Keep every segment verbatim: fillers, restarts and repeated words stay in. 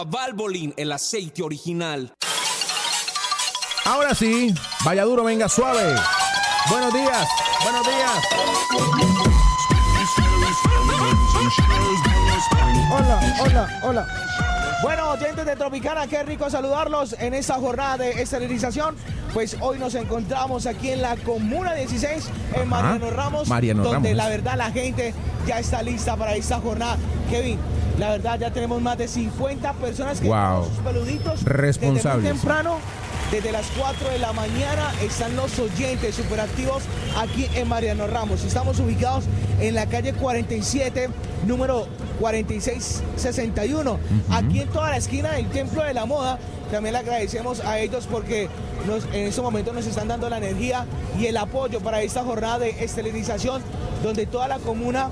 Valvoline, el aceite original. Ahora sí, vaya duro, venga suave. Buenos días, buenos días. Hola, hola, hola. Bueno, oyentes de Tropicana, qué rico saludarlos en esta jornada de esterilización. Pues hoy nos encontramos aquí en la Comuna dieciséis, en Mariano Ramos, Mariano donde Ramos. la verdad la gente ya está lista para esta jornada. Kevin, la verdad ya tenemos más de cincuenta personas que wow. tienen sus peluditos. Responsables. Desde muy temprano, desde las cuatro de la mañana, están los oyentes superactivos aquí en Mariano Ramos. Estamos ubicados en la calle cuarenta y siete, número cuarenta y seis sesenta y uno. Uh-huh. Aquí en toda la esquina del Templo de la Moda. También le agradecemos a ellos porque nos, en estos momentos nos están dando la energía y el apoyo para esta jornada de esterilización, donde toda la comuna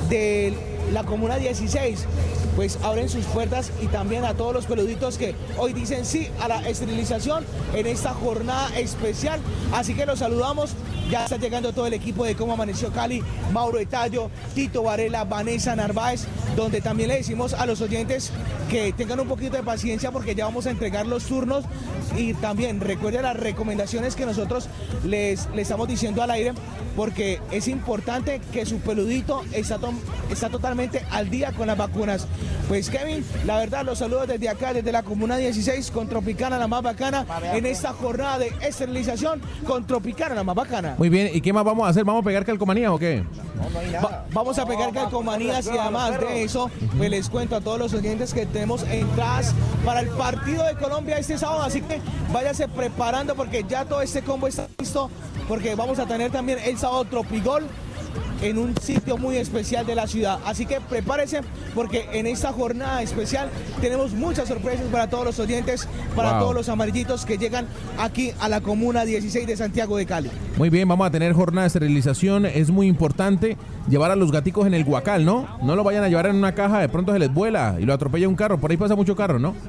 de la Comuna dieciséis pues abren sus puertas, y también a todos los peluditos que hoy dicen sí a la esterilización en esta jornada especial. Así que los saludamos. Ya está llegando todo el equipo de Cómo Amaneció Cali, Mauro Etallo, Tito Varela, Vanessa Narváez, donde también le decimos a los oyentes que tengan un poquito de paciencia porque ya vamos a entregar los turnos, y también recuerden las recomendaciones que nosotros les, les estamos diciendo al aire, porque es importante que su peludito está, to- está totalmente al día con las vacunas. Pues Kevin, la verdad los saludos desde acá, desde la Comuna dieciséis, con Tropicana, la más bacana, en esta jornada de esterilización con Tropicana, la más bacana. Muy bien, ¿y qué más vamos a hacer? ¿Vamos a pegar calcomanía o qué? Va- vamos a pegar calcomanías, y además de eso, pues les cuento a todos los oyentes que tenemos entradas para el partido de Colombia este sábado, así que váyase preparando porque ya todo este combo está listo, porque vamos a tener también el sábado Tropigol en un sitio muy especial de la ciudad. Así que prepárese porque en esta jornada especial tenemos muchas sorpresas para todos los oyentes, para Wow. todos los amarillitos que llegan aquí a la Comuna dieciséis de Santiago de Cali. Muy bien, vamos a tener jornada de esterilización. Es muy importante llevar a los gaticos en el guacal, ¿no? No lo vayan a llevar en una caja, de pronto se les vuela y lo atropella un carro. Por ahí pasa mucho carro, ¿no?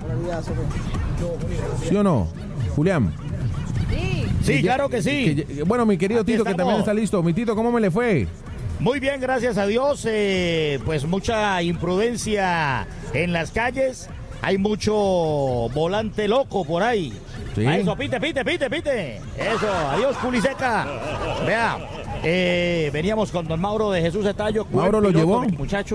¿Sí o no, Julián? Sí, claro que sí. Que- que- bueno, mi querido Aquí Tito, que estamos. también está listo. Mi Tito, ¿cómo me le fue? Muy bien, gracias a Dios. Eh, pues mucha imprudencia en las calles. Hay mucho volante loco por ahí. Sí. A eso, pite, pite, pite, pite. Eso, adiós, Culiseca. Vea, eh, veníamos con don Mauro de Jesús Etallo. Mauro lo piloto, llevó. mi muchacho.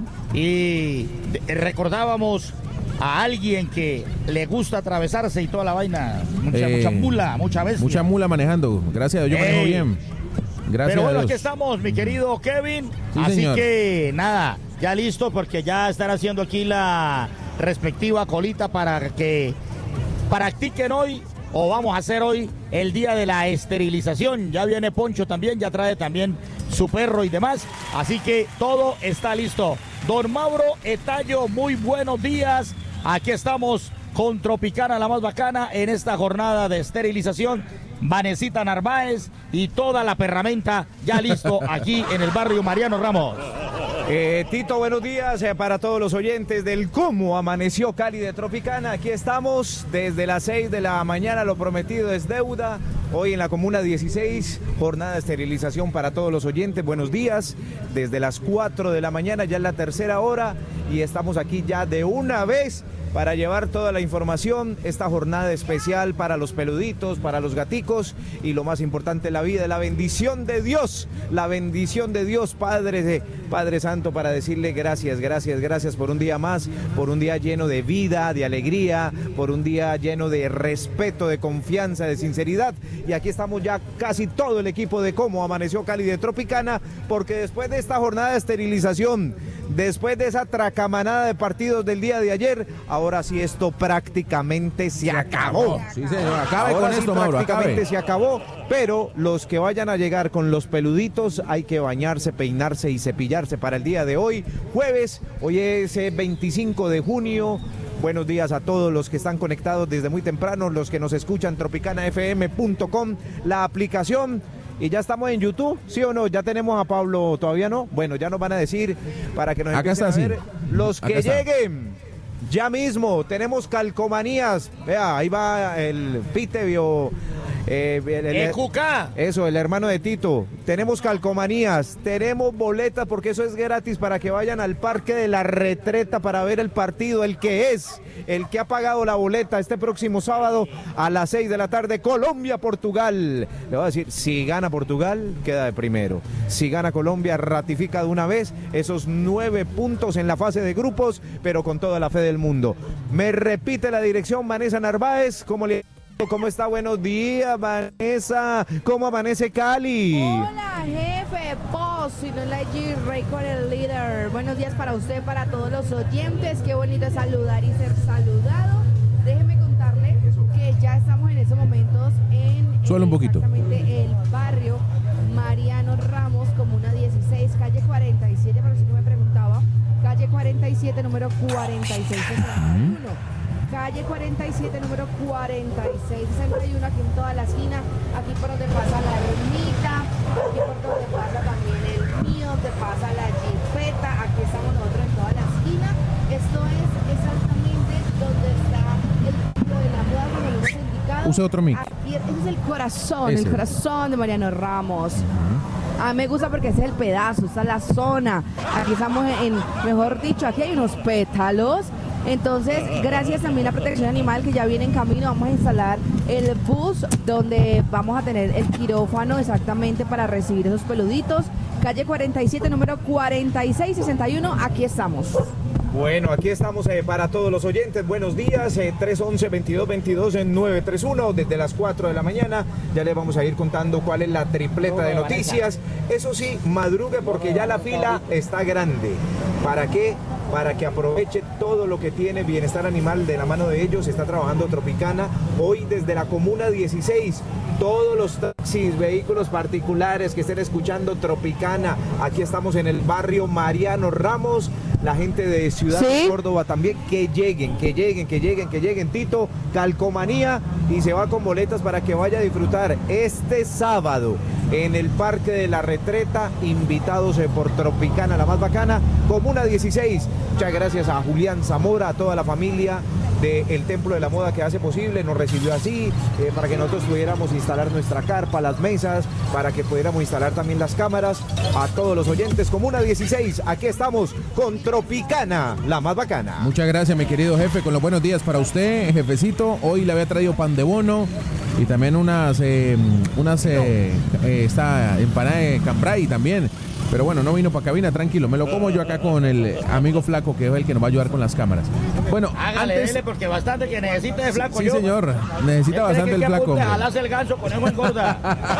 Y de- recordábamos a alguien que le gusta atravesarse y toda la vaina. Mucha, Eh, mucha mula, mucha bestia. Mucha mula manejando. Gracias a Dios, yo manejo Ey. bien. Gracias Pero bueno, a aquí Dios. estamos, mi querido Kevin. Sí, Así señor. que nada, ya listo porque ya están haciendo aquí la respectiva colita para que practiquen hoy, o vamos a hacer hoy el día de la esterilización. Ya viene Poncho también, ya trae también su perro y demás. Así que todo está listo. Don Mauro Etallo, muy buenos días. Aquí estamos con Tropicana, la más bacana, en esta jornada de esterilización. Vanesita Narváez y toda la perramenta ya listo aquí en el barrio Mariano Ramos. Eh, Tito, buenos días eh, para todos los oyentes del Cómo Amaneció Cali de Tropicana. Aquí estamos desde las seis de la mañana, lo prometido es deuda. Hoy en la Comuna dieciséis, jornada de esterilización para todos los oyentes. Buenos días, desde las cuatro de la mañana, ya es la tercera hora, y estamos aquí ya de una vez para llevar toda la información, esta jornada especial para los peluditos, para los gaticos, y lo más importante, la vida, la bendición de Dios, la bendición de Dios, Padre, de, Padre Santo, para decirle gracias, gracias, gracias por un día más, por un día lleno de vida, de alegría, por un día lleno de respeto, de confianza, de sinceridad. Y aquí estamos ya casi todo el equipo de Cómo Amaneció Cali de Tropicana, porque después de esta jornada de esterilización, después de esa tracamanada de partidos del día de ayer, ahora sí esto prácticamente se acabó. Sí, señor, acabe Ahora con sí esto, Mauro, prácticamente acabe. se acabó, pero los que vayan a llegar con los peluditos hay que bañarse, peinarse y cepillarse para el día de hoy, jueves. Hoy es eh, veinticinco de junio. Buenos días a todos los que están conectados desde muy temprano, los que nos escuchan, tropicana f m punto com, la aplicación. Y ya estamos en YouTube, ¿sí o no? Ya tenemos a Pablo, ¿todavía no? Bueno, ya nos van a decir para que nos Acá empiecen está, a ver. sí. Los Acá que está. lleguen, ya mismo, tenemos calcomanías. Vea, ahí va el Pite, vio Eh, el, el, ¡E Q K! Eso, el hermano de Tito. Tenemos calcomanías, tenemos boletas, porque eso es gratis para que vayan al Parque de la Retreta para ver el partido, el que es, el que ha pagado la boleta este próximo sábado a las seis de la tarde, Colombia-Portugal. Le voy a decir, si gana Portugal, queda de primero. Si gana Colombia, ratifica de una vez esos nueve puntos en la fase de grupos, pero con toda la fe del mundo. Me repite la dirección, Vanessa Narváez, ¿cómo le... ¿Cómo está? Buenos días, Vanessa. ¿Cómo amanece Cali? Hola, jefe, boss, y no la G-Ray con el líder. Buenos días para usted, para todos los oyentes. Qué bonito saludar y ser saludado. Déjeme contarle que ya estamos en estos momentos en Suele un poquito. exactamente el barrio Mariano Ramos, comuna dieciséis, calle cuarenta y siete, para si no me preguntaba. Calle cuarenta y siete, número cuarenta y seis sesenta y uno. Calle cuarenta y siete, número cuarenta y seis sesenta y uno, aquí en toda la esquina, aquí por donde pasa la ermita, aquí por donde pasa también el mío, donde pasa la jipeta, aquí estamos nosotros en toda la esquina. Esto es exactamente donde está el templo de la moda, como lo hemos indicado. Use otro mic. Aquí, ese es el corazón, Ese. el corazón de Mariano Ramos. Uh-huh. A mí me gusta porque ese es el pedazo, esta es la zona. Aquí estamos en, mejor dicho, aquí hay unos pétalos. Entonces, gracias también a Protección Animal, que ya viene en camino, vamos a instalar el bus donde vamos a tener el quirófano exactamente para recibir esos peluditos. Calle cuarenta y siete, número cuarenta y seis sesenta y uno, aquí estamos. Bueno, aquí estamos eh, para todos los oyentes. Buenos días, eh, tres once, veintidós veintidós, nueve tres uno, desde las cuatro de la mañana. Ya les vamos a ir contando cuál es la tripleta de noticias. Eso sí, madrugue porque ya la fila está grande. ¿Para qué? Para que aproveche todo lo que tiene Bienestar Animal de la mano de ellos. Está trabajando Tropicana hoy desde la comuna dieciséis. Todos los taxis, vehículos particulares que estén escuchando Tropicana, aquí estamos en el barrio Mariano Ramos. La gente de Ciudad ¿Sí? de Córdoba también, que lleguen, que lleguen, que lleguen, que lleguen. Tito, calcomanía, y se va con boletas para que vaya a disfrutar este sábado en el Parque de la Retreta, invitados por Tropicana, la más bacana, comuna dieciséis. Muchas gracias a Julián Zamora, a toda la familia del Templo de la Moda que hace posible, nos recibió así, eh, para que nosotros pudiéramos instalar nuestra carpa, las mesas, para que pudiéramos instalar también las cámaras. A todos los oyentes, comuna dieciséis, aquí estamos con Tropicana, la más bacana. Muchas gracias, mi querido jefe, con los buenos días para usted, jefecito. Hoy le había traído pan de bono y también unas, eh, unas eh, eh, esta empanada de cambray también. Pero bueno, no vino para cabina, tranquilo. Me lo como yo acá con el amigo Flaco, que es el que nos va a ayudar con las cámaras. Bueno, hágale, antes... dele, porque bastante que necesita de Flaco. Sí, yo. señor, necesita bastante el Flaco. Jalase el ganso, conejo engorda.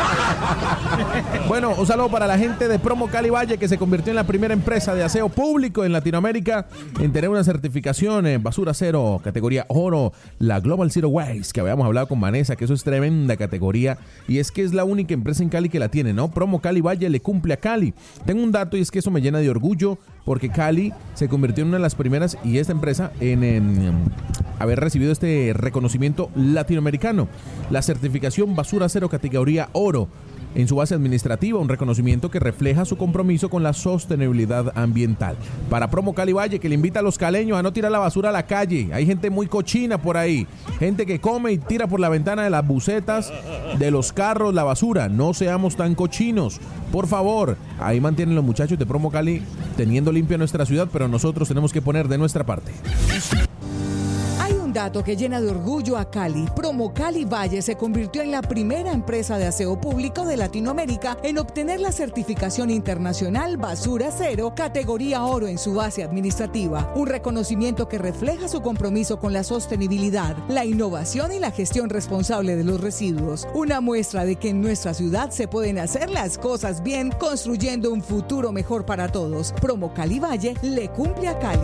Bueno, un saludo para la gente de Promo Cali Valle, que se convirtió en la primera empresa de aseo público en Latinoamérica en tener una certificación en basura cero, categoría oro, la Global Zero Waste, que habíamos hablado con Vanessa, que eso es tremenda categoría, y es que es la única empresa en Cali que la tiene, ¿no? Promo Cali Valle le cumple a Cali. Tengo un dato y es que eso me llena de orgullo, porque Cali se convirtió en una de las primeras, y esta empresa, en, en haber recibido este reconocimiento latinoamericano, la certificación basura cero categoría oro en su base administrativa, un reconocimiento que refleja su compromiso con la sostenibilidad ambiental. Para Promo Cali Valle, que le invita a los caleños a no tirar la basura a la calle. Hay gente muy cochina por ahí, gente que come y tira por la ventana de las bucetas, de los carros, la basura. No seamos tan cochinos, por favor. Ahí mantienen los muchachos de Promo Cali teniendo limpia nuestra ciudad, pero nosotros tenemos que poner de nuestra parte. Un dato que llena de orgullo a Cali. Promo Cali Valle se convirtió en la primera empresa de aseo público de Latinoamérica en obtener la certificación internacional Basura Cero, categoría oro en su base administrativa. Un reconocimiento que refleja su compromiso con la sostenibilidad, la innovación y la gestión responsable de los residuos. Una muestra de que en nuestra ciudad se pueden hacer las cosas bien, construyendo un futuro mejor para todos. Promo Cali Valle le cumple a Cali.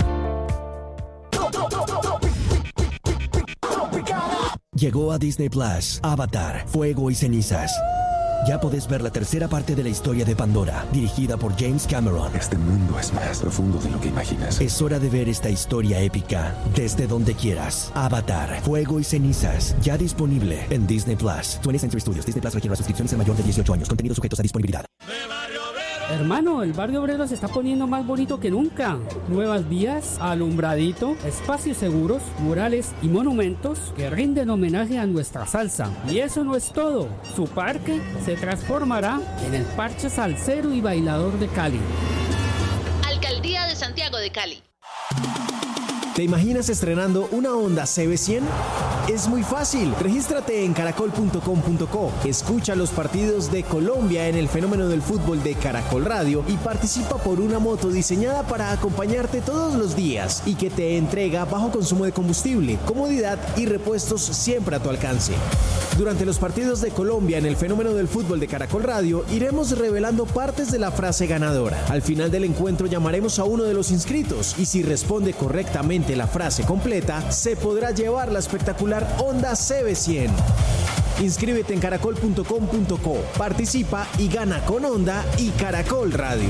Llegó a Disney Plus, Avatar, Fuego y Cenizas. Ya podés ver la tercera parte de la historia de Pandora, dirigida por James Cameron. Este mundo es más profundo de lo que imaginas. Es hora de ver esta historia épica desde donde quieras. Avatar, Fuego y Cenizas, ya disponible en Disney Plus. twentieth Century Studios. Disney Plus requiere una suscripción y ser mayor de dieciocho años. Contenido sujetos a disponibilidad. De Barrio Obrero Hermano, el barrio obrero se está poniendo más bonito que nunca. Nuevas vías, alumbradito, espacios seguros, murales y monumentos que rinden homenaje a nuestra salsa. Y eso no es todo. Su parque se transformará en el parche salsero y bailador de Cali. Alcaldía de Santiago de Cali. ¿Te imaginas estrenando una Honda C B cien? Es muy fácil. Regístrate en caracol punto com punto co. Escucha los partidos de Colombia en el fenómeno del fútbol de Caracol Radio y participa por una moto diseñada para acompañarte todos los días y que te entrega bajo consumo de combustible, comodidad y repuestos siempre a tu alcance. Durante los partidos de Colombia en el fenómeno del fútbol de Caracol Radio iremos revelando partes de la frase ganadora. Al final del encuentro llamaremos a uno de los inscritos y si responde correctamente la frase completa, se podrá llevar la espectacular Honda C B cien. Inscríbete en caracol punto com punto co, participa y gana con Honda y Caracol Radio.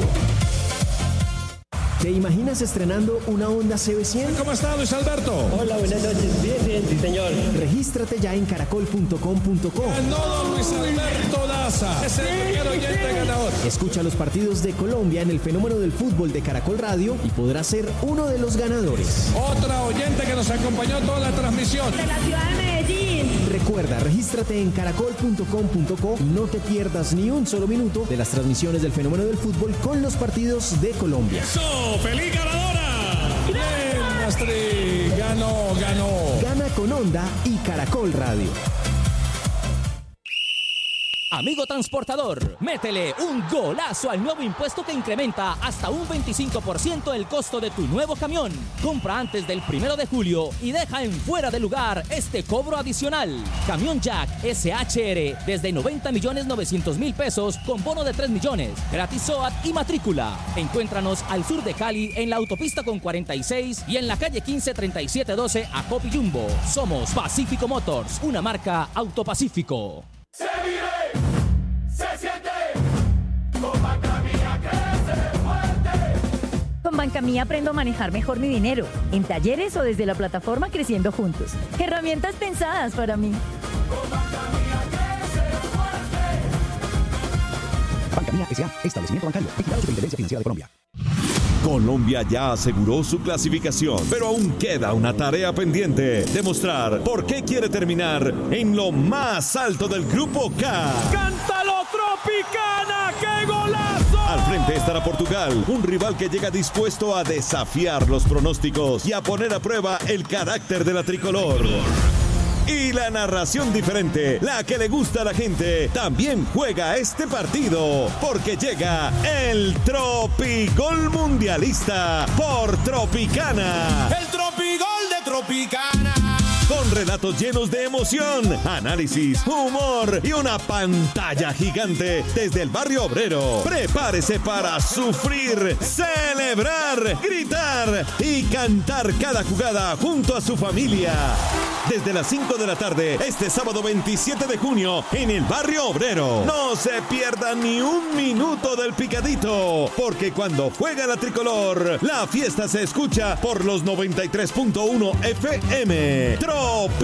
¿Te imaginas estrenando una Honda C B cien? ¿Cómo está, Luis Alberto? Hola, buenas noches. Bien, bien, sí, señor. Regístrate ya en caracol punto com punto co. Ganó don Luis Alberto Daza. Es el primer oyente ganador. Escucha los partidos de Colombia en el fenómeno del fútbol de Caracol Radio y podrás ser uno de los ganadores. Otra oyente que nos acompañó toda la transmisión. De la ciudad de Medellín. Recuerda, regístrate en caracol punto com punto co y no te pierdas ni un solo minuto de las transmisiones del fenómeno del fútbol con los partidos de Colombia. ¡Eso! ¡Feliz ganadora! ¡Bien, Astrid! ¡Ganó, ganó! Gana con Honda y Caracol Radio. Amigo transportador, métele un golazo al nuevo impuesto que incrementa hasta un veinticinco por ciento el costo de tu nuevo camión. Compra antes del primero de julio y deja en fuera de lugar este cobro adicional. Camión Jack S H R desde noventa millones novecientos mil pesos con bono de tres millones, gratis S O A T y matrícula. Encuéntranos al sur de Cali en la autopista con cuarenta y seis y en la calle quince treinta y siete doce a Copi Jumbo. Somos Pacífico Motors, una marca Autopacífico. Se vive, se siente, con Banca Mía crece fuerte. Con Banca Mía aprendo a manejar mejor mi dinero, en talleres o desde la plataforma Creciendo Juntos. Herramientas pensadas para mí. Con Banca Mía crece fuerte. Banca Mía S A, establecimiento bancario, vigilado Superintendencia Financiera de Colombia. Colombia ya aseguró su clasificación, pero aún queda una tarea pendiente: demostrar por qué quiere terminar en lo más alto del Grupo K. ¡Cántalo, Tropicana! ¡Qué golazo! Al frente estará Portugal, un rival que llega dispuesto a desafiar los pronósticos y a poner a prueba el carácter de la tricolor. Y la narración diferente, la que le gusta a la gente, también juega este partido, porque llega el Tropigol Mundialista por Tropicana. El Tropigol de Tropicana. Con relatos llenos de emoción, análisis, humor y una pantalla gigante desde el barrio obrero. Prepárese para sufrir, celebrar, gritar y cantar cada jugada junto a su familia. Desde las cinco de la tarde, este sábado veintisiete de junio, en el barrio obrero. No se pierda ni un minuto del picadito, porque cuando juega la tricolor, la fiesta se escucha por los noventa y tres punto uno F M. Tropi